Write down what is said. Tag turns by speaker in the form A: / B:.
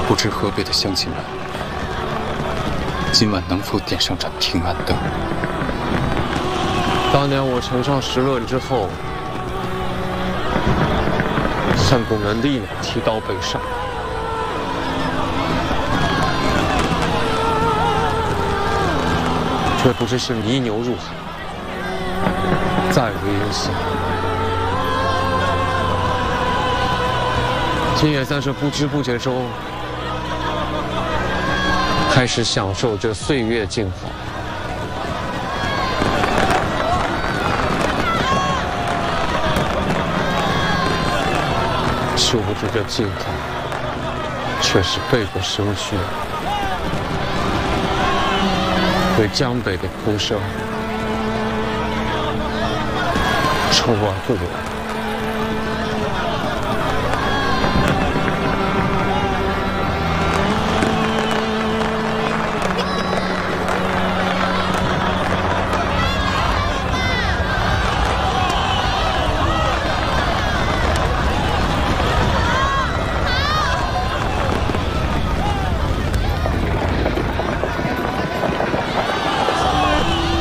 A: 不知河北的乡亲们，今晚能否点上盏平安灯？
B: 当年我呈上时论之后，相公们立马提刀北上。却不知是泥牛入海，再无音信。今也算是不知不觉中，开始享受这岁月静好。殊不知这静好，却是背过生虚。对江北的哭声，抽而不闻。